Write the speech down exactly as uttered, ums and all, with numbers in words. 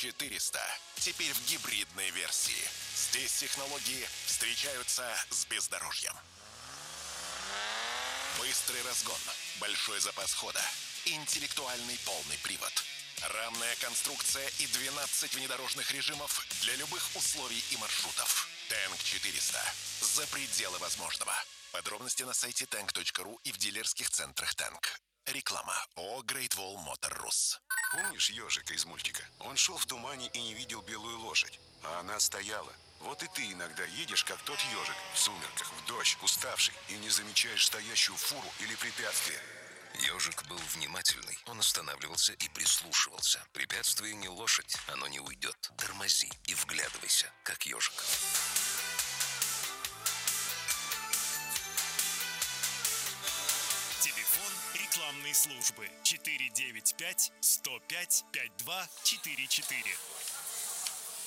четыреста. Теперь в гибридной версии. Здесь технологии встречаются с бездорожьем. Быстрый разгон, большой запас хода, интеллектуальный полный привод, рамная конструкция и двенадцать внедорожных режимов для любых условий и маршрутов. Тэнк четыреста. За пределы возможного. Подробности на сайте тэнк точка ру и в дилерских центрах Тэнк. Реклама. ООО Great Wall Motor Rus. Помнишь ежика из мультика? Он шел в тумане и не видел белую лошадь, а она стояла. Вот и ты иногда едешь, как тот ежик, в сумерках, в дождь, уставший, и не замечаешь стоящую фуру или препятствие. Ежик был внимательный. Он останавливался и прислушивался. Препятствие не лошадь, оно не уйдет. Тормози и вглядывайся, как ежик. Телефон рекламной службы четыре девять пять сто пять пятьдесят два четыре четыре.